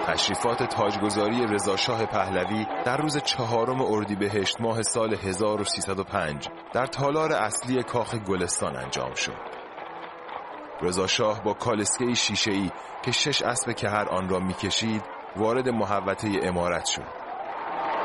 تشریفات تاجگذاری رضاشاه پهلوی در روز 4 اردیبهشت ماه سال 1305 در تالار اصلی کاخ گلستان انجام شد. رضاشاه با کالسکه شیشه‌ای که 6 اسب کهر آن را می‌کشید وارد محوطه عمارت شد.